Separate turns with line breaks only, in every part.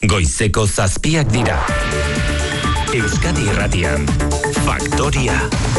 Goizeko 7 dira. Euskadi Irratian, Faktoria.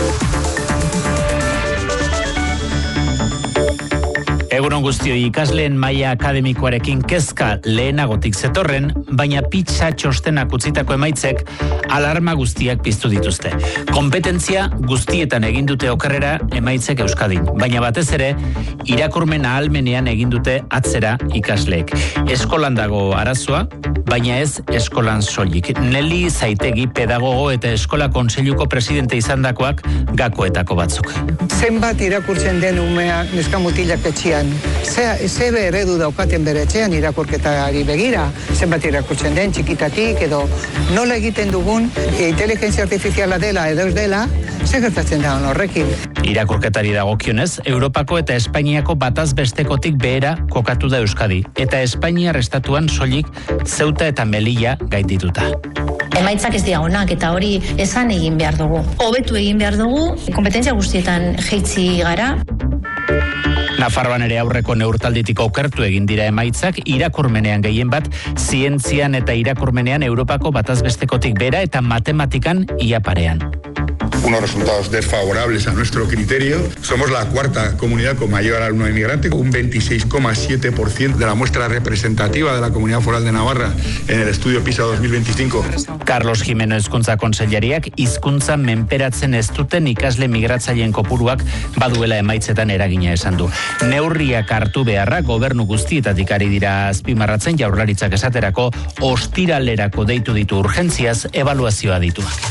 Egunon guztioi, ikasleen maila akademikoarekin kezka lehenagotik zetorren, baina pizza txostenak utzitako emaitzek alarma guztiak piztu dituzte. Kompetentzia guztietan egin dute okerrera emaitzek Euskadin, baina batez ere irakurmen ahalmenean egin dute atzera ikasleek. Eskolan dago arazoa, baina ez eskolan soilik. Neli Zaitegi pedagogo eta eskola kontseiluko presidente izandakoak gakoetako batzuk.
Zenbat irakurtzen den umea neska mutilak etxean? Ze eredu daukaten bere etxean irakurketari begira? Zenbat irakurtzen den txikitatik edo nola egiten dugun inteligentzia artifiziala dela edo ez dela, ze gertatzen da horrekin?
Irakurketari dagokionez, Europako eta Espainiako bataz bestekotik behera kokatu da Euskadi, eta Espainiar estatuan soilik Ceuta eta Melilla gaindituta.
Emaitzak ez dira onak eta hori esan egin behar dugu. Hobetu egin behar dugu, kompetentzia guztietan jaitsi gara.
Nafarroan ere aurreko neurtalditik okertu egin dira emaitzak, irakurmenean gehien bat, zientzian eta irakurmenean Europako bataz bestekotik behera eta matematikan ia parean.
Unos resultados desfavorables a nuestro criterio. Somos la cuarta comunidad con mayor alumno inmigrante, un 26,7% de la muestra representativa de la Comunidad Foral de Navarra en el estudio PISA 2025.
Carlos Jimeno hezkuntza kontseilariak hizkuntza menperatzen ez duten ikasle migratzaileen kopuruak baduela emaitzetan eragina esan du. Neurriak hartu beharra gobernu guztietatik ari dira azpimarratzen, Jaurlaritzak esaterako ostiralerako deitu ditu urgentziaz ebaluazioa dituak.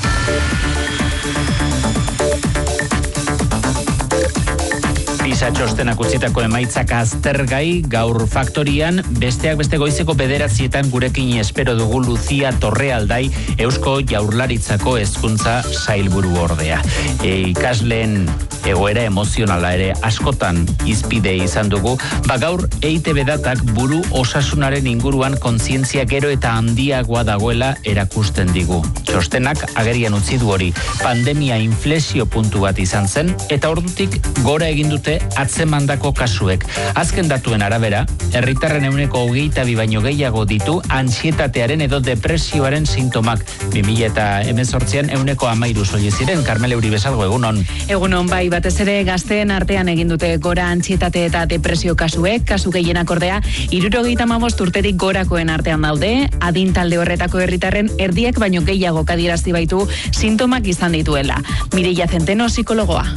PISA txostenak utzitako emaitzak aztergai gaur Faktorian, besteak beste goizeko 9:00 gurekin espero dugu Lucia Torrealdai, Eusko Jaurlaritzako hezkuntza sailburu ordea. Ikasleen egoera emozionala ere askotan hizpide izan dugu, gaur EITB datak buru osasunaren inguruan kontzientzia gero eta handiagoa dagoela erakusten digu. Txostenak agerian utzi du hori, pandemia inflexio puntu bat izan zen, eta ordutik gora egin dute atzemandako kasuek. Azken datuen arabera, herritarren 22 baino gehiago ditu antsietatearen edo depresioaren sintomak. 2018an 13 soilik ziren. Carmele Uri Bezalgo, egunon.
Egunon, bai, batez ere gazteen artean egin dute gora antsietate eta depresio kasuek, kasu gehienak ordea 75 urterik gorakoen artean daude, adin talde horretako herritarren erdiek baino gehiago adierazi baitu sintomak izan dituela. Mireia Zenteno, psikologoa.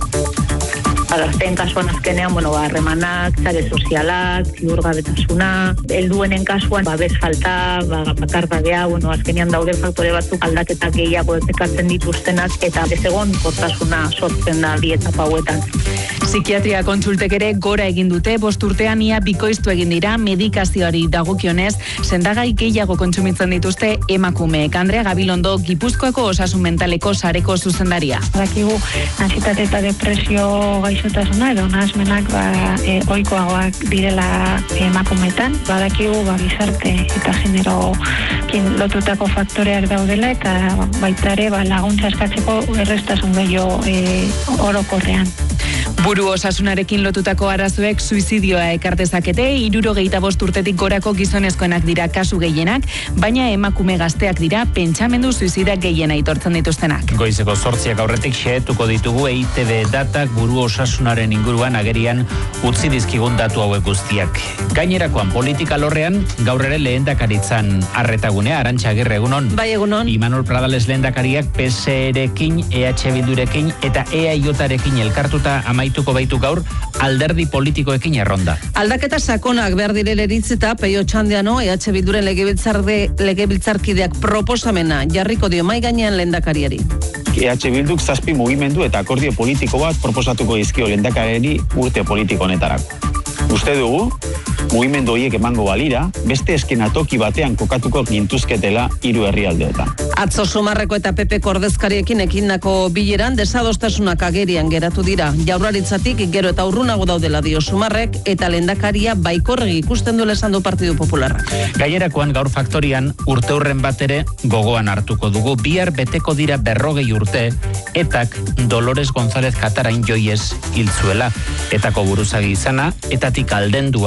Gazteen kasuan azkenean, harremanak, sare sozialak, ziurgabetasuna, helduenen kasuan, babes falta, bakardadea, azkenean daude faktore batzuk aldaketak gehiago ekartzen dituztenak, eta desegon portasuna sortzen da bi etapa hauetan.
Psikiatria kontsultek ere gora egin dute, 5 urtean ia bikoiztu egin dira, medikazioari dagokionez, sendagai gehiago kontsumitzen dituzte emakumeek. Andrea Gabilondo, Gipuzkoako osasun mentaleko sareko zuzendaria.
Badakigu antsietate eta depresio gaixotasuna edo nahasmenak ohikoagoak direla emakumeetan. Badakigu gizarte eta generokin lotutako faktoreak daudela eta baita ere laguntza eskatzeko errestasun gehiago orokorrean.
Buru osasunarekin lotutako arazoek suizidioa ekartezakete, 75 urtetik gorako gizonezkoenak dira kasu gehienak, baina emakume gazteak dira pentsamendu suizida gehiena aitortzen dituztenak.
Goizeko 8 aurretik xehetuko ditugu EITB datak buru osasunaren inguruan agerian utzi dizkigun datu hauek guztiak. Gainerakoan politika lorrean gaur ere lehendakaritzan arretagunea, Arantxa Agirre, egunon.
Bai, egunon.
Imanol Pradales lehendakariak PSrekin, EH Bildurekin eta EAJarekin elkartuta amaituko baitu gaur alderdi politikoekin erronda.
Aldaketa sakonak behar direla eritzeta Peio Txandiano, EH Bilduren legebiltzarkideak proposamena jarriko dio mahai gainean lehendakariari.
EH Bilduk 7 mugimendu eta akordio politiko bat proposatuko dizkio lehendakariari urte politiko honetarako. Uste dugu, mugimendu horiek emango balira, beste eskenatoki batean kokatuko gintuzketela 3 herrialdeetan.
Atzo Sumarreko eta PP ordezkariekin ekindako bileran desadostasunak agerian geratu dira. Jaurlaritzatik gero eta urrunago daudela dio Sumarrek eta lehendakaria baikorregi ikusten duela esan du Partidu Popularrak.
Gainerakoan gaur Faktorian urteurren bat ere gogoan hartuko dugu. Bihar beteko dira 40 urte etak Dolores González Catarain Joies hiltzuela. Etako buruzagi izana, etatik aldendua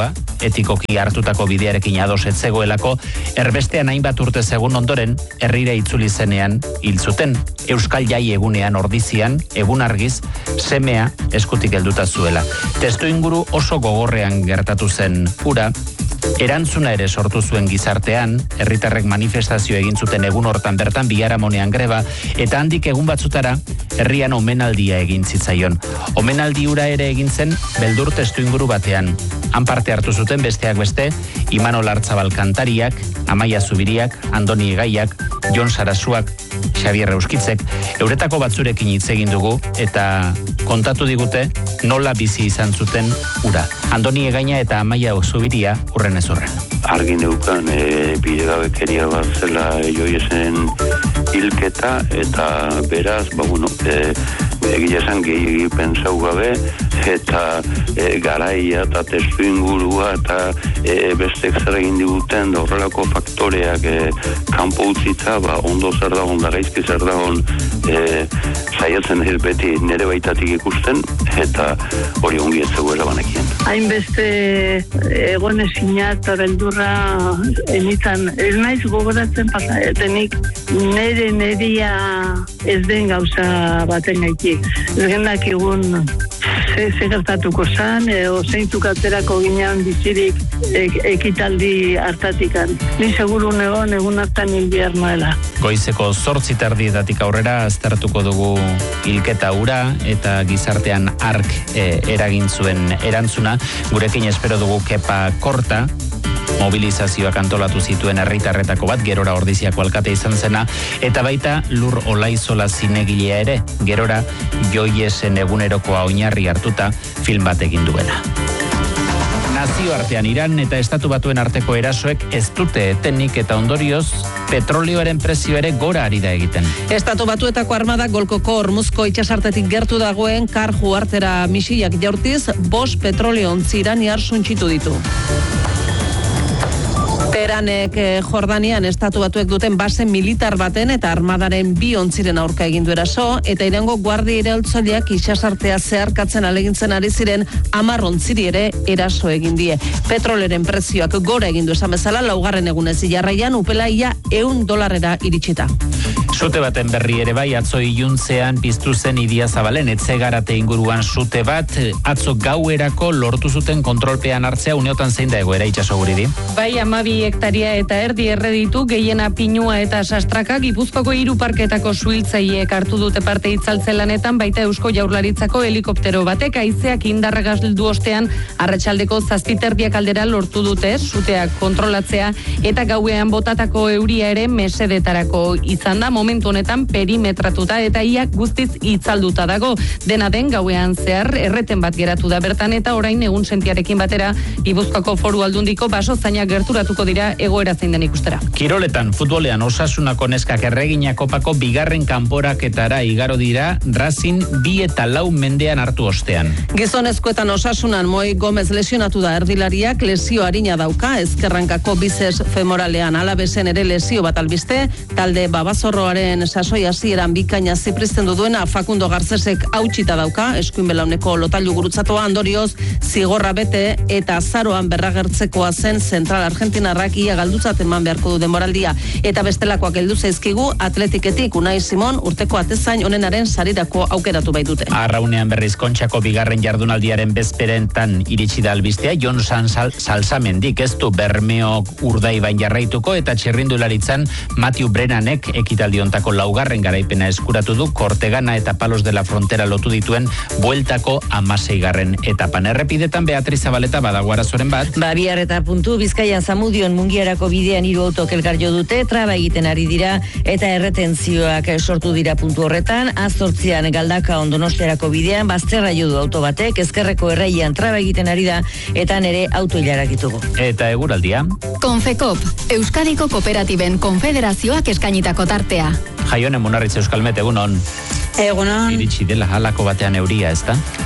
etikoki hartutako bidearekin ados ez zegoelako, erbestean hainbat urte segun ondoren, herrira itzuli zenean hil zuten. Euskal Jai egunean ordizian, egun argiz, semea eskutik helduta zuela. Testu inguru oso gogorrean gertatu zen hura, erantzuna ere sortu zuen gizartean, herritarrek manifestazio egin zuten egun hortan bertan biharamonean greba, eta handik egun batzutara, herrian omenaldia egin zitzaion. Omenaldi hura ere egin zen, beldur testu inguru batean. Han parte hartu zuten besteak beste, Imanol Artzabal kantariak, Amaia Zubiriak, Andoni Egaiak, Jon Sarasuak, Xabier Euskitzek, euretako batzurekin hitz egin dugu, eta kontatu digute nola bizi izan zuten hura. Andoni Egaina eta Amaia Zubiria urren ez horren.
Argi neukan bidegabekeria bat zela Joiesen hilketa, eta beraz, egia esan gehiagi pentsau gabe, eta garaia eta testu ingurua eta bestek zer egin diguten da horrelako faktoreak kanpo utzita, ondo zer dagoen da gaizki zer dagoen saiatzen ez beti nire baitatik ikusten, eta hori ongi ez zegoela banekien.
Hainbeste egon ezina eta beldurra enitan, ez naiz gogoratzen pasaetenik neria ez den gauza baten gaitik. Ez gendak egun ze gertatuko zan, zeintzuk aterako ginean bizirik ekitaldi hartatikan. Ni seguru egun hartan hilbiar noela.
Goizeko 8:30 aurrera aztertuko dugu hilketa hura eta gizartean ark eragin zuen erantzuna. Gurekin espero dugu Kepa Korta, mobilizazioak antolatu zituen herritarretako bat, Gerora Ordiziako alkate izan zena, eta baita Lur Olaizola zinegilea ere, Gerora Joiesen egunerokoa oinarri hartuta film bat egin duena. Nazioartean Iran eta Estatu Batuen arteko erasoek ez dute etenik eta ondorioz petrolioaren prezio ere gora ari da egiten.
Estatu Batuetako armada Golkoko Hormuzko itxasartetik gertu dagoen Karju artera misilak jaurtiz 5 petrolio ontzi iraniar suntsitu ditu. Teheranek Jordanian Estatu Batuek duten base militar baten eta armadaren 2 ontziren aurka egin du eraso, eta Irango guardia iraultzaileak itxasartea zeharkatzen alegintzen ari ziren 10 ontziri ere eraso egin die. Petroleren prezioak gora egin du esan bezala, 4. egunez jarraian upelaia $100 iritsita.
Sute baten berri ere bai, atzo iluntzean piztu zen Idiazabalen Etxegarate inguruan sute bat, atzo gauerako lortu zuten kontrolpean hartzea. Uneotan zein da egoera itxasoguridi?
Bai, 12 hektaria eta erdi erreditu, gehiena pinua eta sastraka, Gipuzkoako 3 parketako suhiltzaileek hartu dute parte itzaltze lanetan, baita Eusko Jaurlaritzako helikoptero batek haizeak indarra galdu ostean arratsaldeko 7:30 aldera lortu dute suteak kontrolatzea, eta gauean botatako euria ere mesedetarako izan da. Momentu honetan perimetratuta eta ia guztiz itzalduta dago. Dena den gauean zehar erreten bat geratu da bertan, eta orain egun sentiarekin batera Gipuzkoako Foru Aldundiko basozainak gerturatuko dira egoera zein den ikustera.
Kiroletan, futbolean Osasunako neskak Erregina Kopako 2. kanporaketara igaro dira, Racing 2 eta 4 mendean hartu ostean.
Gizonezkoetan Osasunan Moi Gomez lesionatu da, erdilariak lesio arina dauka, ezkerrankako bizes femoralean, Alavesen ere lesio bat albiste, talde Babazorroaren sasoi hasieran bikaina ziprizten duena Facundo Garcesek hautsita dauka, eskuin belauneko lotailu gurutzatoa, ondorioz zigorra bete, eta azaroan berragertzekoa zen zentral argentinarrak ia galdutzat eman beharko du denboraldia. Eta bestelakoak heldu zaizkigu Atletiketik Unai Simon urteko atezain onenaren sarirako aukeratu baitute.
Arraunean berriz Kontxako 2. jardunaldiaren bezperentan iritsi da albistea, Jon Salsamendik ez du Bermeok Urdaibain jarraituko, eta txirrindularitzan Matthew Brennanek ekitaldi ontako 4. garaipena eskuratu du, Kortegana eta Palos de la Frontera lotu dituen bueltako 16. etapan. Errepidetan Beatriz Zabaleta badago arazoren bat.
Bihar eta puntu Bizkaian Zamudion Mungiarako bidean 3 autok elkar jo dute, traba egiten ari dira eta erretentzioak sortu dira puntu horretan. 8:00 Galdakaon Donostiarako bidean bazterra jo du auto batek, ezkerreko erreian traba egiten ari da eta nere auto ilarak ditugu.
Eta eguraldia.
Konfekop, Euskadiko Kooperatiben Konfederazioak eskainitako tartea.
Jaione Munarritz Euskalmet, egunon.
Egunon.
Iritsi dela halako batean euria, ezta?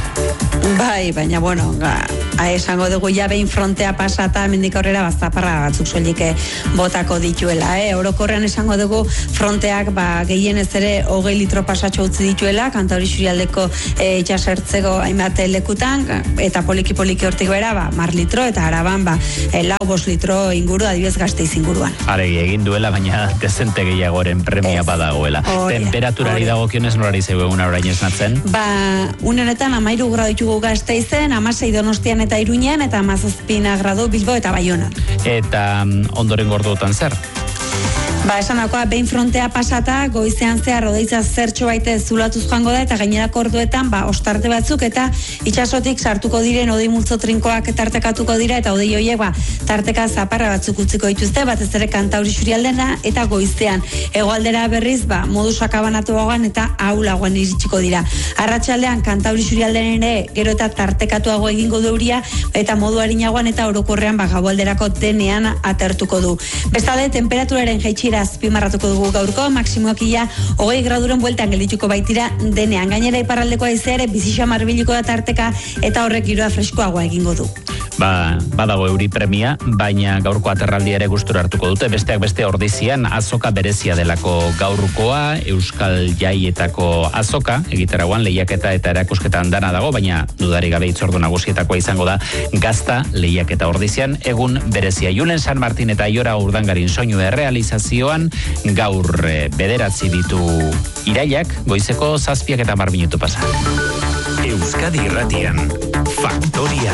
Bai, baina bueno, esango dugu ja behin frontea pasata, hemendik aurrera zaparra batzuk soilik botako dituela, orokorrean esango dugu fronteak gehienez ere 20 litro pasatxo utzi dituela, Kantauri Isurialdeko itsasertzeko hainbat lekutan, eta poliki hortik bera, 10 litro, eta Araban 4-5 litro inguru, adibidez Gasteiz inguruan.
Aregi egin duela, baina dezente gehiagoren premia badagoela. Temperaturari dagokionez nolari zeu eguna orain esnatzen?
Une honetan 13 gradu ditugu Gasteizen, 16 Donostian eta Iruñan, eta 17 gradu Bilbo eta Baionan.
Eta ondoren gordotan zer?
Esanakoa, behin frontea pasata, goizean zehar rodeitza zertxo baite zulatuz joango da, eta gainerako orduetan, ostarte batzuk, eta itxasotik sartuko diren odei multzo trinkoak tartekatuko dira, eta odei horiek, tarteka zaparra batzuk utziko dituzte, batez ere Kantauri Isurialdena, eta goizean. Hegoaldera berriz, modu sakabanatu gogan, eta ahulagoan iritsiko dira. Arratsaldean Kantauri Isurialdenen ere, gero eta tartekatuago egingo deuria, eta modu arinagoan, eta orokorrean, gaualderako denean atertuko du. Bestalde, temperaturaren jaitsira azpimarratuko dugu gaurko, maksimoak 20 graduren bueltan geldituko baitira denean. Gainera iparraldeko haizea ere bizixa marbiliko da tarteka, eta horrek giroa freskoagoa egingo du.
Badago euri premia, baina gaurko aterraldia ere gustura hartuko dute, besteak beste Ordizian azoka berezia delako gaurkoa, Euskal Jaietako azoka, egitaragoan lehiaketa eta erakusketan dana dago, baina dudari gabe hitzordu nagusietakoa izango da gazta lehiaketa Ordizian, egun berezia. Julen San Martin eta Iora Urdangarin soinu errealizazioan, gaur 9 ditu irailak, goizeko 7:10 minutu pasa.
Euskadi Irratian, Faktoria.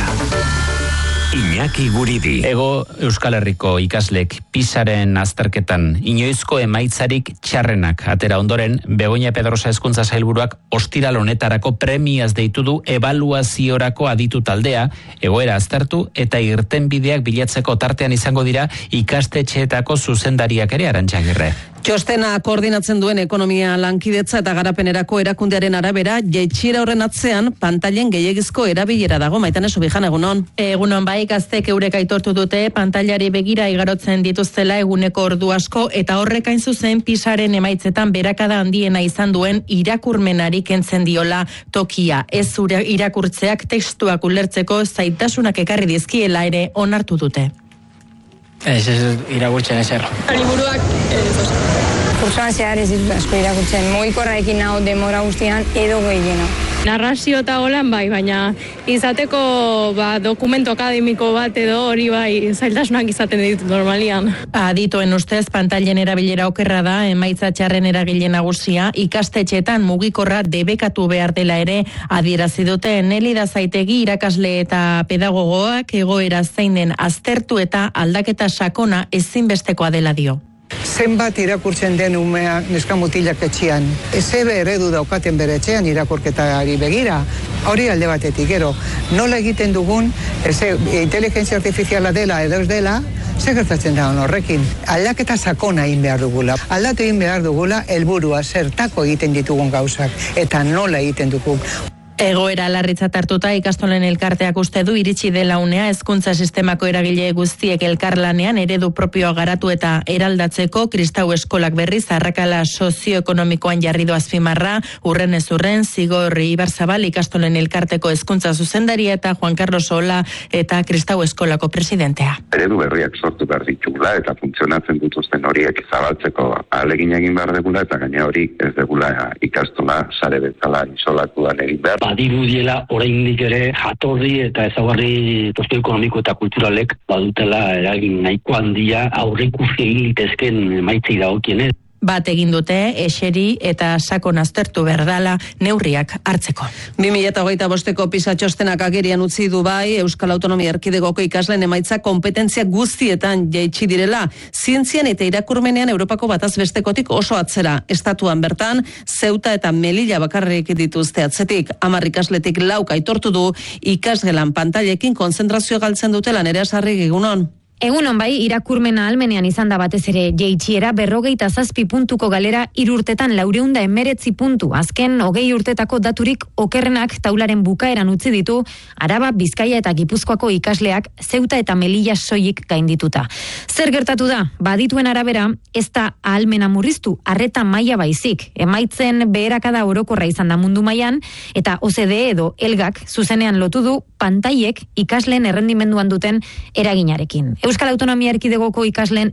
Iñaki Guridi.
Ego Euskal Herriko ikaslek PISaren azterketan inoizko emaitzarik txarrenak atera ondoren, Begoña Pedrosa hezkuntza sailburuak ostiral honetarako premiaz deitu du ebaluaziorako aditu taldea, egoera aztertu eta irtenbideak bilatzeko tartean izango dira ikastetxeetako zuzendariak ere. Arantxa Agirre.
Txostena koordinatzen duen ekonomia lankidetza eta garapenerako erakundearen arabera, jaitsiera horren atzean pantailen gehiegizko erabilera dago. Maitane Subijan, egunon.
Egunon, bai, gaztek eurek aitortu dute pantailari begira igarotzen dituztela eguneko ordu asko, eta horrek hain zuzen PISaren emaitzetan berakada handiena izan duen irakurmenari kentzen diola tokia. Ez irakurtzeak testuak ulertzeko zaitasunak ekarri dizkiela ere onartu dute.
Ez irakurtzen ezer.
Liburuak kursoan zehar ez ditut asko irakurtzen. Mugikorraekin nago demora guztian edo gehiena.
Narrazio eta holan bai, baina izateko dokumento akademiko bat edo hori bai zailtasunak izaten ditut normalian.
Adituen ustez pantailen erabilera okerra da, emaitza txarren eragile nagusia, ikastetxeetan mugikorra debekatu behar dela ere adierazi dute. Nelida Zaitegi irakasle eta pedagogoak egoera zein den aztertu eta aldaketa sakona ezinbestekoa dela dio.
Zenbat irakurtzen den umea neska mutilak etxean. Ezebe eredu daukaten bere etxean irakurketari begira. Hori alde batetik, gero, nola egiten dugun, inteligentzia artifiziala dela edo ez dela, zer gertatzen da horrekin. Aldaketa sakona egin behar dugula. Aldatu egin behar dugula, helburua zertako egiten ditugun gauzak, eta nola egiten dugun.
Egoera larritzat hartuta ikastolen elkarteak uste du iritsi dela unea hezkuntza sistemako eragile guztiek elkarlanean eredu propioa garatu eta eraldatzeko. Kristau eskolak berriz arrakala sozioekonomikoan jarri du azpimarra, urren ez urren Zigor Ibarzabal ikastolen elkarteko hezkuntza zuzendaria eta Juan Carlos Ola eta Kristau eskolako presidentea.
Eredu berriak sortu behar ditugula eta funtzionatzen dituzten horiek zabaltzeko ahalegin egin behar degula eta gaina hori ez degula ikastola sare bezala isolatuan egin behar.
Badirudiela oraindik ere jatorri eta ezaugarri sozioekonomiko eta kulturalek badutela eragin nahiko handia aurreikusi egin litezken emaitzei dagokienez.
Bat egin dute, eseri eta sakon aztertu berdala neurriak hartzeko.
2025ko PISA txostenak agerian utzi du bai, Euskal Autonomia Erkidegoko ikasleen emaitza kompetentzia guztietan jaitsi direla. Zientzian eta irakurmenean Europako bataz bestekotik oso atzera. Estatuan bertan, Zeuta eta Melilla bakarrik dituzte atzetik. 10 ikasletik 4 aitortu du ikasgelan pantailekin konzentrazio galtzen dutela. Nerea Sarri, egunon.
Egunon bai, irakurmena almenean izan da batez ere jeitsiera 47 puntuko galera 3 urtetan 419 puntu. Azken 20 urtetako daturik okerrenak taularen bukaeran utzi ditu Araba, Bizkaia eta Gipuzkoako ikasleak Zeuta eta Melilla soilik gaindituta. Zer gertatu da? Badituen arabera, ez da ahalmena murriztu, arreta maila baizik. Emaitzen beherakada orokorra izan da mundu mailan eta OCDE edo Elgak zuzenean lotu du pantailek ikasleen errendimenduan duten eraginarekin. Euskal Autonomia Erkidegoko ikasleen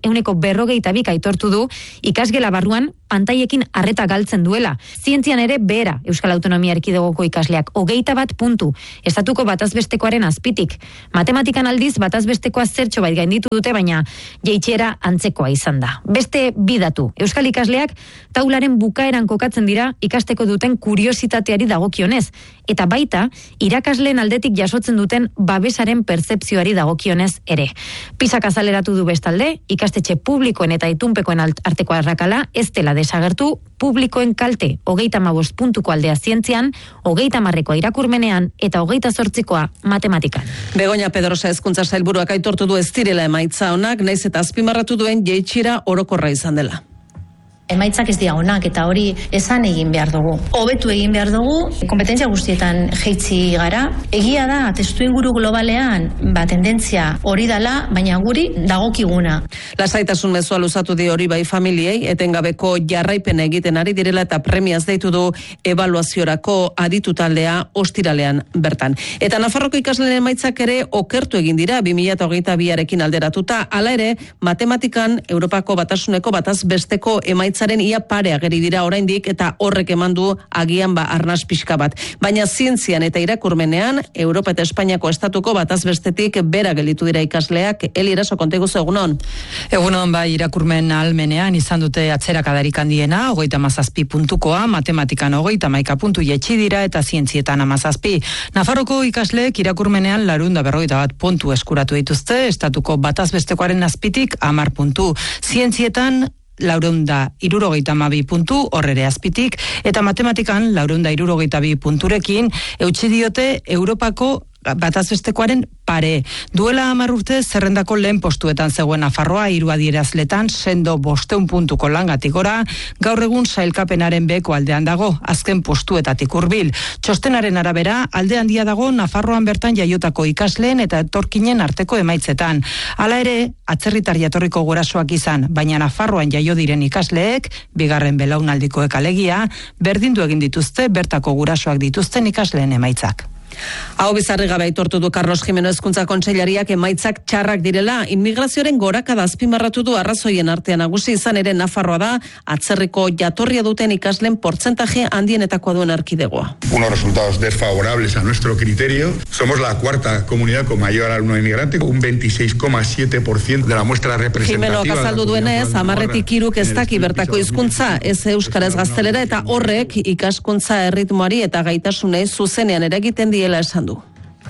42 aitortu du ikasgela barruan pantailekin arreta galtzen duela. Zientzian ere behera Euskal Autonomia Erkidegoko ikasleak 21 puntu, estatuko batazbestekoaren azpitik. Matematikan aldiz batazbestekoa zertxo bait gainditu dute, baina jeitsiera antzekoa izan da. Beste bidatu, Euskal ikasleak taularen bukaeran kokatzen dira ikasteko duten kuriositateari dagokionez, eta baita irakasleen aldetik jasotzen duten babesaren pertzepzioari dagokionez ere. Pisak azaleratu du bestalde, ikastetxe publikoen eta itunpekoen arteko arrakala ez dela desagertu, publikoen kalte 35 puntuko aldea zientzian, 30ko irakurmenean eta 28koa matematikan.
Begoña Pedrosa hezkuntza sailburuak aitortu du ez direla emaitza onak, naiz eta azpimarratu duen jeitsiera orokorra izan dela.
Emaitzak ez dira onak eta hori esan egin behar dugu. Hobetu egin behar dugu, kompetentzia guztietan jeitsi gara. Egia da, testuinguru globalean, tendentzia hori dela, baina guri dagokiguna.
Lasaitasun mezua luzatu di hori bai familiei, etengabeko jarraipena egiten ari direla eta premiaz deitu du ebaluaziorako aditu taldea ostiralean bertan. Eta Nafarroko ikasleen emaitzak ere okertu egin dira 2022arekin alderatuta, hala ere, matematikan Europako batasuneko batazbesteko emaitzaren ia pare ageri dira oraindik eta horrek eman du agian arnas pixka bat. Baina zientzian eta irakurmenean, Europa eta Espainiako estatuko batazbestetik bera gelditu dira ikasleak. Eli Eraso, konteguzu egunon.
Egunon bai, irakurmen almenean izan dute atzerakadarik handiena, 37 puntukoa, matematikan 31 puntu jetxi dira eta zientzietan 17. Nafarroko ikasleek irakurmenean 441 puntu eskuratu dituzte, estatuko batazbestekoaren azpitik 10 puntu. Zientzietan 472 puntu, horrere azpitik, eta matematikan 472 punturekin eutsi diote Europako batazbestekoaren pare. Duela 10 urte zerrendako lehen postuetan zegoen Nafarroa 3 adierazletan sendo 500 puntuko langatik gora, gaur egun sailkapenaren beheko aldean dago, azken postuetatik hurbil. Txostenaren arabera, alde handia dago Nafarroan bertan jaiotako ikasleen eta etorkinen arteko emaitzetan. Hala ere, atzerritar jatorriko gurasoak izan, baina Nafarroan jaio diren ikasleek, bigarren belaunaldikoek alegia, berdindu egin dituzte bertako gurasoak dituzten ikasleen emaitzak.
Hau bizarri gabe aitortu du Carlos Jimeno hezkuntza kontseilariak emaitzak txarrak direla. Inmigrazioaren gorakada azpimarratu du arrazoien artean nagusi izan ere Nafarroa da atzerriko jatorria duten ikasleen portzentaje handienetakoa duen erkidegoa.
Unos resultados desfavorables a nuestro criterio. Somos la cuarta comunidad con mayor alumno inmigrante, un 26,7% de la muestra representativa.
Jimeno azaldu duenez, 10tik 3 ez daki bertako hizkuntza, ez euskaraz gaztelera eta horrek ikaskuntza erritmoari eta gaitasunei zuzenean eragiten diela esan du.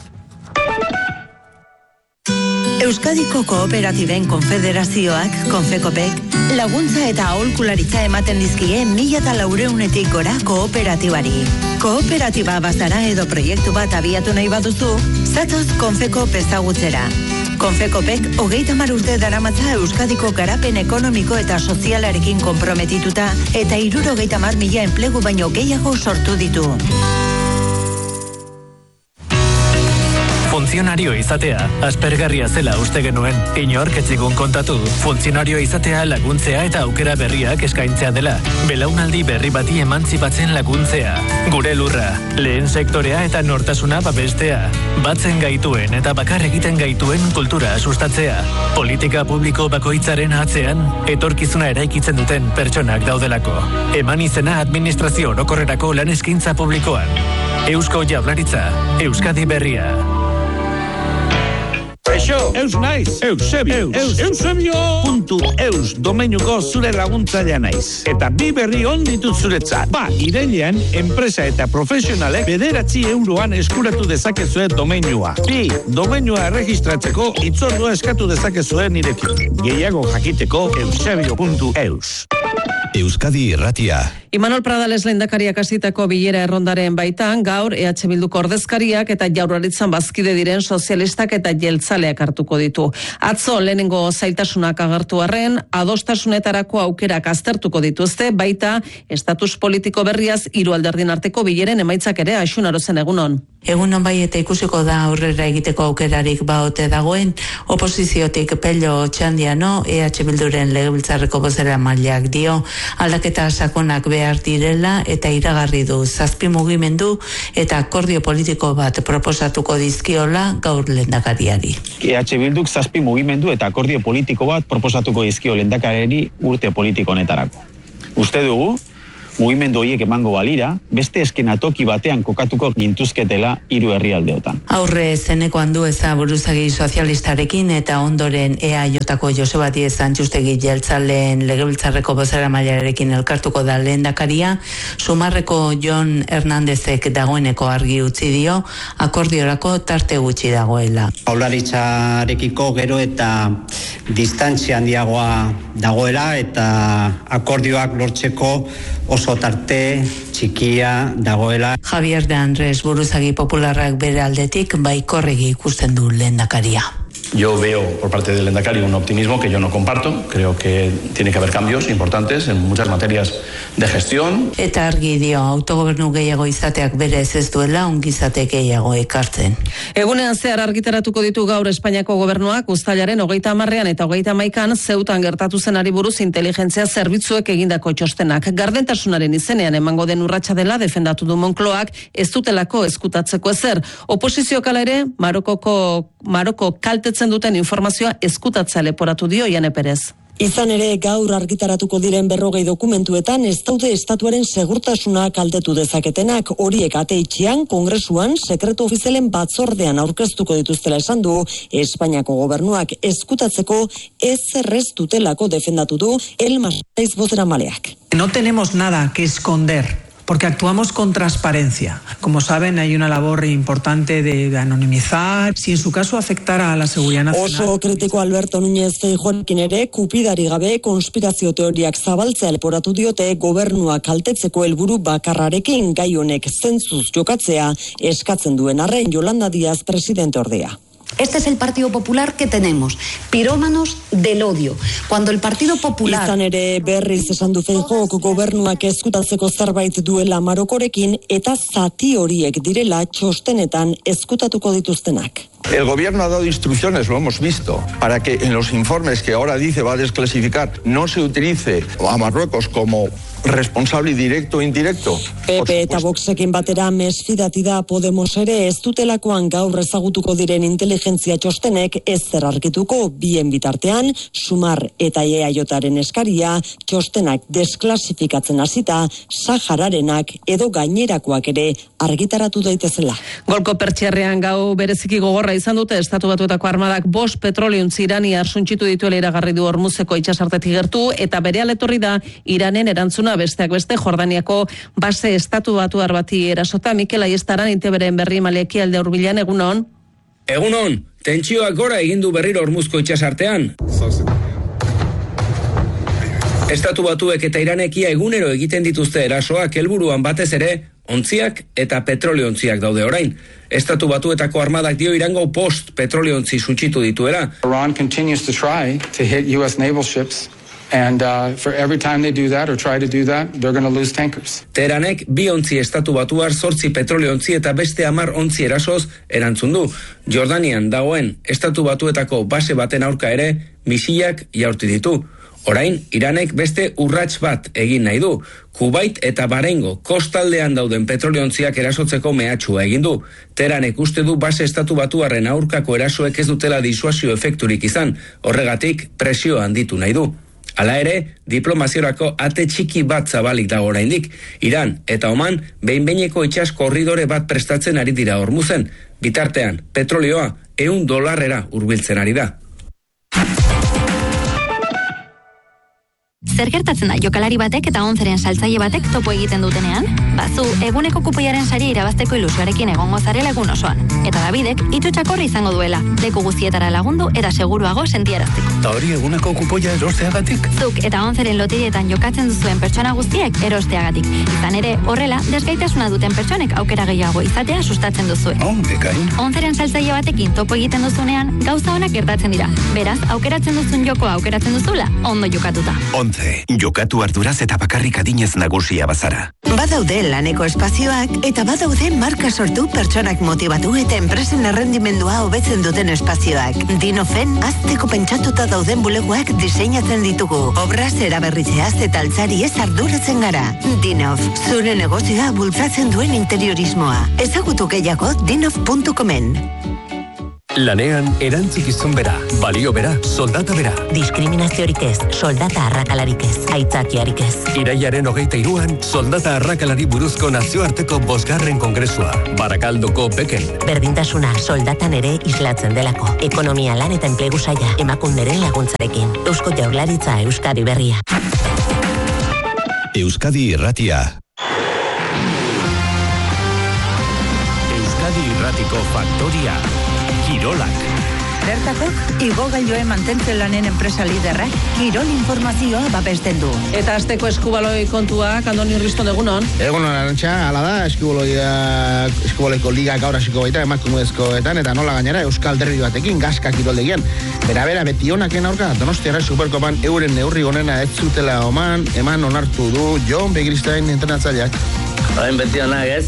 Euskadiko Kooperatiben Konfederazioak, Konfekopek, laguntza eta aholkularitza ematen dizkie 1400-etik gora kooperatibari. Kooperatiba bazara edo proiektu bat abiatu nahi baduzu, zatoz Konfekop ezagutzera. Konfekopek 30 urte daramatza Euskadiko garapen ekonomiko eta sozialarekin konprometituta eta 70.000 enplegu baino gehiago sortu ditu.
Funtzionario izatea, aspergarria zela uste genuen, inork ez zigun kontatu. Funtzionario izatea laguntzea eta aukera berriak eskaintzea dela. Belaunaldi berri bati emantzipatzen laguntzea. Gure lurra, lehen sektorea eta nortasuna babestea. Batzen gaituen eta bakar egiten gaituen kultura sustatzea. Politika publiko bakoitzaren atzean, etorkizuna eraikitzen duten pertsonak daudelako. Eman izena administrazio orokorrerako lan eskaintza publikoan. Eusko Jaurlaritza, Euskadi berria.
Eixo, eus naiz, Eusebio, Eusebio.eus domeinuko zure laguntzailea naiz. Eta bi berri on ditut zuretzat. Irailean, enpresa eta profesionalek 9 euroan eskuratu dezakezue domeinua. Domeinua erregistratzeko hitzordua eskatu dezakezue nirekin. Gehiago jakiteko eusebio.eus.
Euskadi Irratia.
Imanol Pradales lehendakariak hasitako bilera errondaren baitan, gaur EH Bilduko ordezkariak eta Jaurlaritzan bazkide diren sozialistak eta jeltzaleak hartuko ditu. Atzo lehenengo zailtasunak agertu arren, adostasunetarako aukerak aztertuko dituzte, baita estatus politiko berriaz hiru alderdien arteko bileren emaitzak ere. Axun Arozen, egunon.
Egunon bai, eta ikusiko da aurrera egiteko aukerarik baote dagoen, oposiziotik Pello Txandiano, EH Bilduren legebiltzarreko bozeramaileak dio, aldaketa sakonak behar direla eta iragarri du 7 mugimendu eta akordio politiko bat proposatuko dizkiola gaur lehendakariari.
EH Bilduk 7 mugimendu eta akordio politiko bat proposatuko dizkio lehendakariari urte politiko honetarako. Uste dugu, mugimendu horiek emango balira, beste eskenatoki batean kokatuko gintuzketela 3 herrialdeotan.
Aurre zeneko handu eza buruzagi sozialistarekin eta ondoren EAJko Joseba Diez Antxustegi jeltzaleen legebiltzarreko bozeramailearekin elkartuko da lehendakaria, Sumarreko Jon Hernandezek dagoeneko argi utzi dio, akordiorako tarte gutxi dagoela.
Jaurlaritzarekiko gero eta distantzia handiagoa dagoela eta akordioak lortzeko oso tarte txikia dagoela.
Javier de Andrés buruzagi popularrak bere aldetik baikorregi ikusten du lehendakaria.
Yo veo por parte del lehendakari un optimismo que yo no comparto. Creo que tiene que haber cambios importantes en muchas materias de gestión.
Eta argi dio autogobernu gehiago izateak berez ez duela ongizate gehiago ekartzen.
Egunean zehar argitaratuko ditu gaur Espainiako gobernuak uztailaren 30 eta 31 Zeutan gertatu zenari buruz inteligentzia zerbitzuek egindako txostenak. Gardentasunaren izenean emango den urratsa dela defendatu du Moncloak, ez dutelako ezkutatzeko ezer. Oposizioak hala ere Maroko kaltetzen duten informazioa ezkutatzea leporatu dio Iane Perez.
Izan ere, gaur argitaratuko diren 40 dokumentuetan ez daude estatuaren segurtasuna kaltetu dezaketenak, horiek ate itxian, Kongresuan, sekretu ofizialen batzordean aurkeztuko dituztela esan du, Espainiako gobernuak ezkutatzeko ez errez dutelako defendatu du Elma Saiz bozeramaleak.
No tenemos nada que esconder, porque actuamos con transparencia. Como saben, hay una labor importante de anonimizar. Si en su caso afectara a la seguridad nacional...
Oso kritiko Alberto Núñez Feijóorekin ere, kupidari gabe konspirazio teoriak zabaltzea leporatu diote gobernua kaltetzeko helburu bakarrarekin gai honek zentzuz jokatzea eskatzen duen arren Yolanda Díaz presidente ordea.
Este es el Partido Popular que tenemos, pirómanos del odio. Cuando el Partido Popular...
Izan ere berriz esan du Feijóok gobernuak ezkutatzeko zerbait duela Marokorekin eta zati horiek direla txostenetan ezkutatuko dituztenak.
El gobierno ha dado instrucciones, lo hemos visto, para que en los informes que ahora dice va a desclasificar no se utilice a Marruecos como responsable directo o indirecto.
PP eta Voxekin batera mesfidati da Podemos ere ez dutelakoan gaur ezagutuko diren inteligentzia txostenek ez zer argituko bien bitartean, Sumar eta EAJaren eskaria txostenak desklasifikatzen hasita Sahararenak edo gainerakoak ere argitaratu daitezela.
Golko Pertxerrean gau bereziki gogorra izan dute Estatu Batuetako armadak 5 petroleuntzi iraniar suntsitu dituela iragarri du Hormuzeko itsasartetik gertu eta berehala etorri da Iranen erantzuna besteak beste Jordaniako base Estatu Batuar bati erasota. Mikel Aiestaran Inteberen berri maleki alde hurbilan, egunon.
Egunon, tentsioak gora egin du berriro Hormuzko itsasartean. Estatu Batuek eta Iranekia egunero egiten dituzte erasoak, helburuan batez ere ontziak eta petroleo-ontziak daude orain. Estatu Batuetako armadak dio Irango 5 petroleo-ontzi suntsitu dituela.
Iran continues to try to hit US naval ships. And for every time they do that or try to do that, they're going to lose tankers.
Teheranek 2 ontzi Estatu Batuar, 8 petroleo-ontzi eta beste 10 ontzi erasoz erantzun du. Jordanian dagoen Estatu Batuetako base baten aurka ere misilak jaurti ditu. Orain, Iranek beste urrats bat egin nahi du. Kuwait eta Bahraingo kostaldean dauden petroleo-ontziak erasotzeko mehatxua egin du. Teheranek uste du base Estatu Batuarren aurkako erasoek ez dutela disuasio efekturik izan. Horregatik presioa handitu nahi du. Hala ere, diplomaziorako ate txiki bat zabalik dago oraindik. Iran eta Oman behin-behineko itsas korridore bat prestatzen ari dira Hormuzen. Bitartean, petrolioa $100 hurbiltzen ari da.
zer gertatzen da jokalari batek eta onzeren saltzaile batek topo egiten dutenean? Bazu, eguneko kupoiaren saria irabazteko ilusioarekin egongo zarela egun osoan. Eta Davidek itxutxakorra izango duela, leku guztietara lagundu eta seguruago sentiarazteko.
Ta hori eguneko kupoia erosteagatik?
Zuk eta onzeren loterietan jokatzen duzuen pertsona guztiek erosteagatik. Izan ere, horrela, desgaitasuna duten pertsonek aukera gehiago izatea sustatzen duzue.
Bekain.
Onzeren saltzaile batekin topo egiten duzunean, gauza onak gertatzen dira. Beraz, aukeratzen duzun jokoa aukeratzen duzula, ondo jokatuta.
11. Jokatu arduraz eta bakarrik adinez nagusia bazara.
Badaude laneko espazioak eta badaude marka sortu pertsonak motibatu eta enpresen errendimendua hobetzen duten espazioak. Dinofen azteko pentsatuta dauden bulegoak diseinatzen ditugu. Obraz eraberritzeaz eta altzariez arduratzen gara. Dinof, zure negozioa bultzatzen duen interiorismoa. Ezagutu gehiago dinof.comen.
Lanean erantzukizun bera, balio bera, soldata bera.
Diskriminaziorik ez, soldata arrakalarik ez, aitzakiarik ez.
Irailaren 23an, soldata arrakalari buruzko nazioarteko 5. kongresua, Barakaldoko Beken.
Berdintasuna soldatan ere islatzen delako. Ekonomia, lan eta enplegu saila, emakunderen laguntzarekin. Eusko Jaurlaritza, Euskadi Berria.
Euskadi Irratia. Euskadi Irratiko Faktoria. Kirolak.
Bertakok, igogailoen mantentze lanen enpresa liderrak, kirol informazioa babesten du.
Eta asteko eskubaloi kontuak, Andoni Riston egunon?
Egunon, Arantxa, ala da, eskubaloiko liga gaur hasiko baita, emakumezkoetan, eta nola gainera Euskal Derbi batekin, Gaska kiroldegian. Bera, beti honaken aurka, Donostiara Superkopan euren neurri honena ez zutela eman onartu du Jon Begiristain entrenatzaileak.
Hain beti honak ez,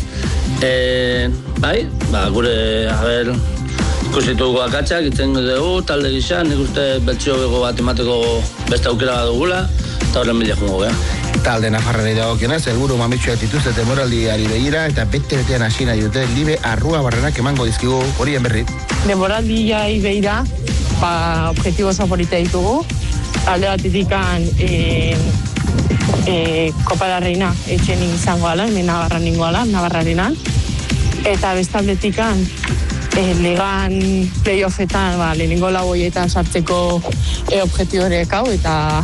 gure, ikusituko akatsak, itzen dugu, talde gisa, nik uste beltsio bego bat emateko beste aukera dugula, eta horren bila jungo geha.
Talde nafarrari dagokionez, helburu mamitsuak dituzte demoraldiari begira, eta bete-betean hasi nahi dute Libe Arrua Barrenak emango dizkigu horien berri.
Demoraldiai begira, objektibo zaporite ditugu, alde batitikan Kopa da Reina etxen izango ala, hemen Navarrarenan, eta bestaldetikan ligan playoffetan, lehenengo lauoietan sartzeko objektiborek hau eta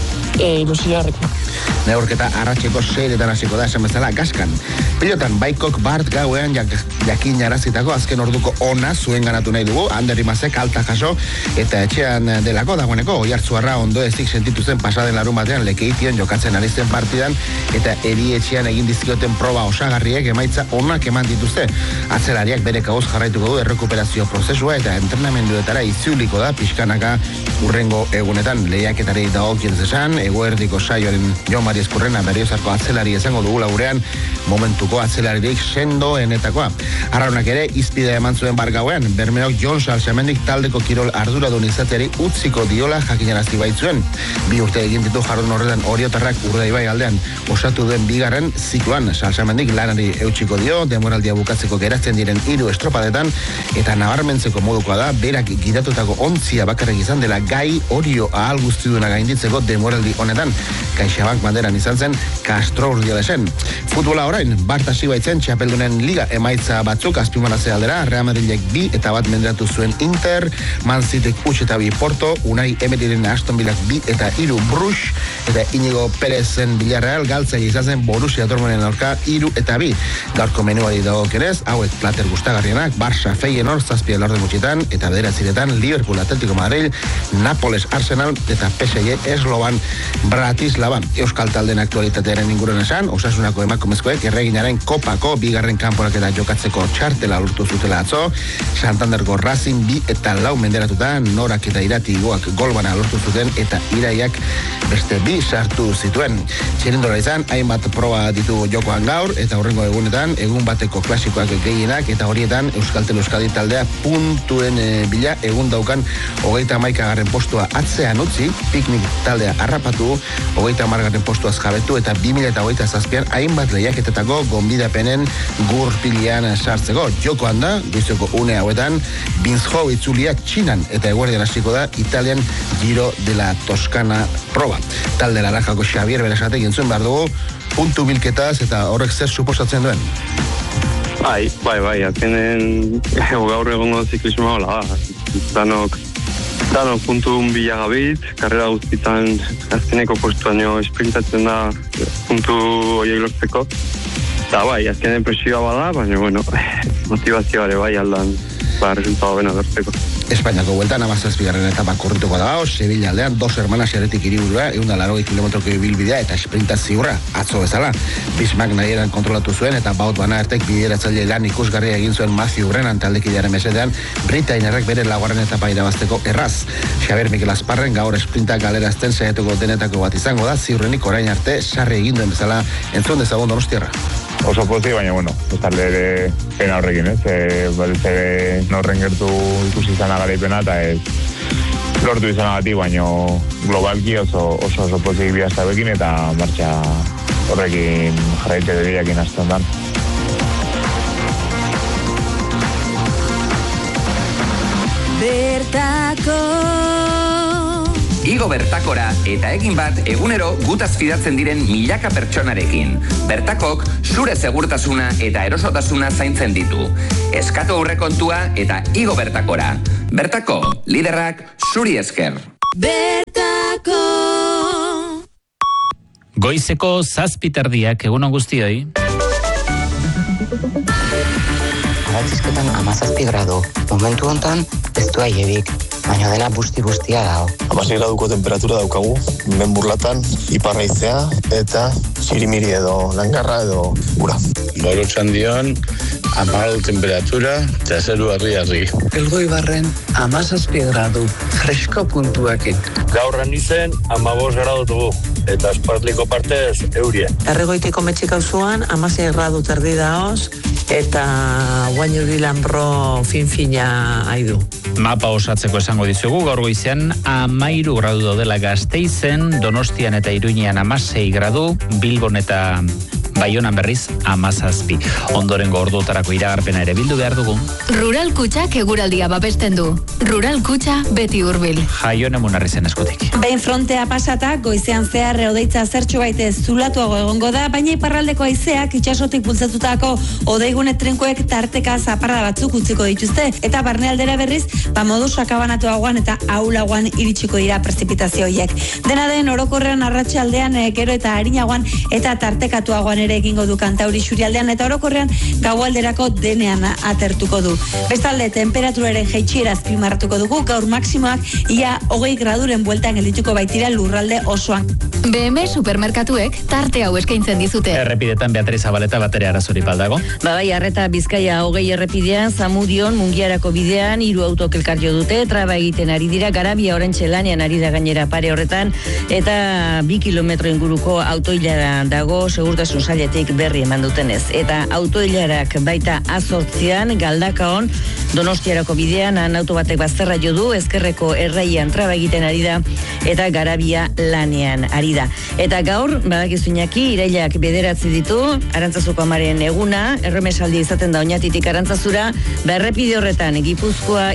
ilusio horrekin.
Neurketa arratseko 6etan hasiko da esan bezala Gaskan. Pilotan Baikok Bart gauean jakin jarazitako azken orduko ona zuen ganatu nahi dugu, Ander Imazek alta jaso eta etxean delako dagoeneko Oiartzuarra ondo ezik sentitu zen pasaden larun batean Lekeitian jokatzen ari zen partidan eta erietxean egin dizkioten proba osagarriek emaitza onak eman dituzte. Atzelariak bere kabuz jarraituko du errekuperazio prozesua eta entrenamenduetara itzuliko da pixkanaka urrengo egunetan lehiaketari dagokien esan, eguerdiko saioaren Jon Mari Eskurrena Berriozarko atzelari izango dugula gurean momentuko atzelaririk sendoenetakoa. Arraunak ere izpidea eman zuen bargauean, Bermeok Jon Salsamendik taldeko kirol arduradun izateari utziko diola jakinarazi baitzuen. 2 urte egin ditu jardun horretan Oriotarrak Urdaibai aldean osatu duen bigarren zikloan. Salsamendik lanari eutsiko dio, demoraldia bukatzeko geratzen diren 3 estropadetan eta nabarmentzeko modukoa da berak gidatutako ontzia bakarrik izan dela gai Orio ahal guztiduna gainditzeko demoraldi honetan. CaixaBank banderan izan zen Castro Urdialesen. Futbola orain, Bart hasi baitzen txapeldunen liga emaitza batzuk azpimarratze aldera, Real Madridek 2 eta bat menderatu zuen Inter, Man Cityk huts eta 2 Porto, Unai Emeryren Aston Villak 2 eta 3 Bruges, eta Inigo Perezen Villarreal galtzea izan zen Borussia Dortmunden aurka 3 eta 2. Gaurko menuari dagokionez, hauek plater gustagarrienak, Barça Feyenoord 7:30 eta 9:00 Liverpool Atletico Madrid, Nápoles Arsenal eta PSG Eslovan Bratislava. Euskal talden aktualitatearen inguruan esan, Osasunako emakumezkoek erreginaren kopako 2. kanporaketa jokatzeko txartela lortu zutela atzo, Santanderko Racing 2 eta 4 menderatuta, Norak eta Irati Igoak golbana lortu zuten eta Iraiak beste 2 sartu zituen. Txirindora izan, hainbat proba ditu jokoan gaur, eta horrengo egunetan, egun bateko klasikoak gehienak, eta horietan Euskaltel Euskadi taldea puntuen bila egun daukan 31. postua atzean utzi, Piknik taldea harrapatu, 30. postuaz jabetu eta 2027an hainbat lehiaketetako gonbidapenen gurpilian sartzeko. Jokoan da, goizeko une hauetan, Binzhou itzulia Txinan eta eguerdian hasiko da Italian Giro de la Toscana proba. Talde Laranjako Xavier Berasatek entzuen behar dugu, puntu bilketaz eta horrek zer suposatzen duen?
Bai, azkenen gaur egongo ziklismoa hola da. Danok
Dano, puntu bilagabit, karrera guztitan azkeneko postuaino esprintatzen da puntu horiek lortzeko. Eta bai, azkenen presioa bada, baina bueno, motivazioa ere bai aldan, resultado bena lortzeko.
Espainiako bueltan 17. etapa korrituko dago, Sevilla aldean, Dos Hermanas eretik hiriburura, 180 kilometroko ibilbidea eta esprinta ziurra, atzo bezala. Bismak nahieran kontrolatu zuen eta Baut Van Aertek bideratzaile lan ikusgarria egin zuen Matthew Brennan taldekidearen mesedean, Britainerrek bere laugarren etapa irabazteko erraz. Xabier Mikel Asparren gaur esprinta galerazten saiatuko denetako bat izango da, ziurrenik orain arte sarri egin duen bezala entzun dezagun Donostiarra.
Oso pozik, baina, bueno, ez talde ere pena horrekin, ez? Balitz ere norren gertu ikusi izan garaipena eta ez lortu izanagatik, baina globalki oso pozik bihaztabekin eta martxa horrekin jarraite deriakin hasten dan.
Bertako
Igo bertakora eta egin bat egunero gutaz fidatzen diren milaka pertsonarekin. Bertakok zure segurtasuna eta erosotasuna zaintzen ditu. Eskatu aurrekontua eta igo bertakora. Bertako, liderrak zuri esker.
Bertako
Goizeko 7:00 egunon guztioi.
Arratzizketan 17 gradu. Momentu hontan ez du aierik, baina dena busti-bustia dago.
16 graduko temperatura daukagu, menburlatan, iparraizea eta sirimiri edo langarra edo ura.
Gaur txandion, 14 temperatura eta zeru harri.
Elgoibarren 17 gradu, fresko puntuakin.
Gaurran izen 15 gradu dugu eta espartliko partez euria.
Erregoitiko metxik auzuan 16 gradu terdi daoz eta guaino bilanbro fin-fina haidu.
Mapa osatzeko esango dizugu, gaur goizean 13 gradu daudela Gasteizen, Donostian eta Iruñean 16 gradu, Bilbon eta Baionan berriz 17. Ondorengo orduotarako iragarpena ere bildu behar dugu.
Rural Kutxak eguraldia babesten du. Rural Kutxa beti hurbil.
Jaione Munarrizen eskutik.
Behin frontea pasata, goizean zehar odeitza zertxo baite zulatuago egongo da, baina iparraldeko haizeak itsasotik bultzatutako odeigune trinkoek tarteka zaparra batzuk utziko dituzte, eta barnealdera berriz, modu sakabanatuagoan eta ahulagoan iritsiko dira prezipitazio horiek. Dena den orokorrean arratsaldean gero eta arinagoan eta tartekatuagoan ere egingo du Kantauri xurialdean eta orokorrean gaualderako denean atertuko du. Bestalde, temperaturaren jaitsiera azpimarratuko dugu, gaur maksimoak ia 20 graduren bueltan geldituko baitira lurralde osoan.
BM supermerkatuek tarte hau eskaintzen dizute.
Errepidetan Beatriz Zabaleta batere arazori paldago.
Bai, Arreta Bizkaia 20 errepidean, Zamudion, Mungiarako bidean, 3 autok elkarjo dute, traba egiten ari dira, Garabia Orentxe lanean ari da gainera pare horretan, eta 2 kilometro inguruko autoilara dago, segurtasun sailetik berri eman dutenez. Eta autoilarak baita A8an, Galdakaon, Donostiarako bidean, auto batek bazterra jo du, ezkerreko erraian traba egiten ari da, eta Garabia lanean ari da. Eta gaur, badakizu Iñaki, irailak 9 ditu, Arantzazuko amaren eguna, erremesaldi izaten da Oñatitik Arantzazura, errepide horretan, Gipuzkoa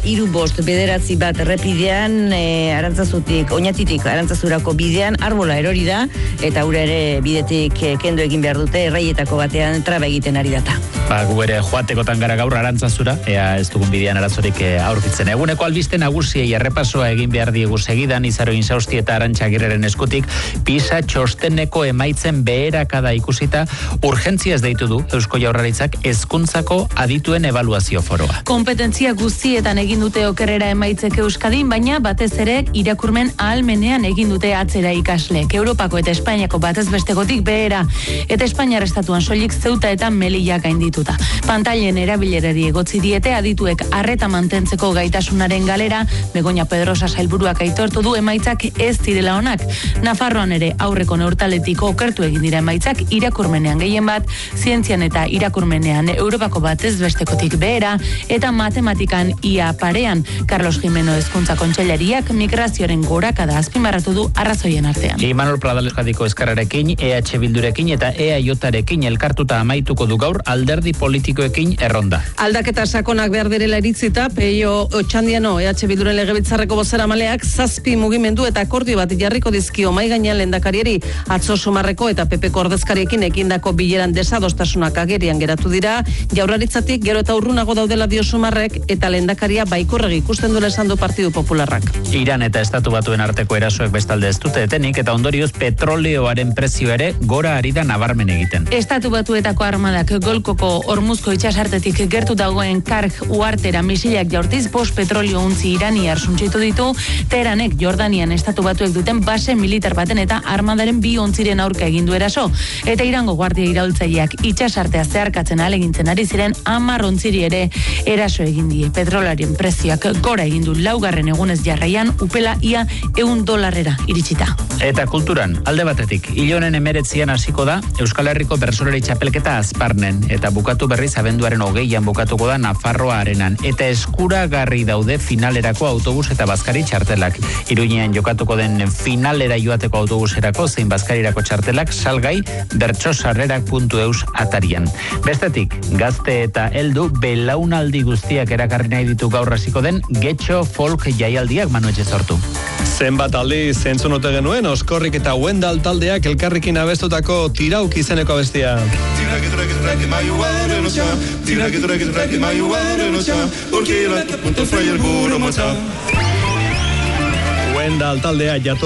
3-5-9 bat errepidean, Arantzazutik, Oñatitik Arantzazurako bidean, arbola erori da, eta ura ere bidetik kendu egin behar dute, erraietako batean traba egiten ari data.
Gu ere joatekotan gara gaur Arantzazura, ea ez dugun bidean arazorik aurkitzen. Eguneko albiste nagusiei errepasoa egin behar diegu segidan, Izaro Insausti eta Arantxagirreren eskutik, PISA txosteneko emaitzen beherakada ikusita, urgentziaz deitu du Eusko Jaurlaritzak hezkuntzako adituen ebaluazio foroa.
Kompetentzia guztietan egin dute okerrera emaitzek Euskadin, baina batez ere irakurmen ahalmenean egin dute atzera ikasleek. Europako eta Espainiako batez bestegotik behera, eta Espainiar estatuan soilik Zeuta eta Melilla gaindituta. Pantailen erabilerari egotzi diete adituek arreta mantentzeko gaitasunaren galera, Begoña Pedrosa sailburuak aitortu du emaitzak ez direla onak. Nafarroan ere aurreko neurtaletiko okertu egin dira emaitzak irakurmenean gehien bat, zientzian eta irakurmenean Europako batez bestekotik behera, eta matematikan ia parean. Carlos Jimeno hezkuntza kontseilariak migrazioaren gorakada azpimarratu du arrazoien artean.
Imanol Pradal Euskadiko Ezkerrarekin, EH Bildurekin eta EAJ EJrekin elkartuta amaituko du gaur alderdi politikoekin erronda.
Aldaketa sakonak behar direla iritzita, Peio Otxandiano, EH Bilduren legebiltzarreko bozeramaleak 7 mugimendu eta akordio bat jarriko dizkio mahai gainean lehendakariari. Atzo Sumarreko eta PPko ordezkariekin ekindako bileran desadostasunak agerian geratu dira. Jaurlaritzatik gero eta urrunago daudela dio Sumarrek eta lehendakaria baikorregi ikusten duela esan du Partidu Popularrak.
Iran eta Estatu Batuen arteko erasoek bestalde ez dute etenik eta ondorioz petroleoaren prezio ere gora ari da nabarmen egiten.
Estatu Batuetako armadak Golkoko Hormuzko itsasartetik gertu dagoen Karg uhartera misilak jaurtiz 5 petrolio untzi iraniar suntsitu ditu. Teheranek Jordanian Estatu Batuek duten base militar baten eta armadaren 2 ontziren aurka egin du eraso. Eta Irango guardia iraultzaileak itsasartea zeharkatzen ahalegintzen ari ziren 10 ontziri ere eraso egin die. Petrolarien prezioak gora egin du 4. egunez jarraian upela ia $100 iritsita.
Eta kulturan, alde batetik, ilonen 19 hasiko da Euskal Herriko Bertsolari Txapelketa Azparnen eta bukatu berriz abenduaren 20an bukatuko da Nafarroa Arenan eta eskuragarri daude finalerako autobus eta bazkari txartelak. Iruñean jokatuko den finalera joateko autobuserako zein bazkarirako txartelak salgai bertsosarrerak.eus atarian. Bestetik, gazte eta heldu belaunaldi guztiak erakarri nahi ditu gaur hasiko den Getxo Folk jaialdiak Manu Etxezortu.
Zenbat aldiz entzun ote genuen Oskorrik eta Wendal taldeak elkarrekin abestutako Tirauk izeneko abestia. Wendal taldea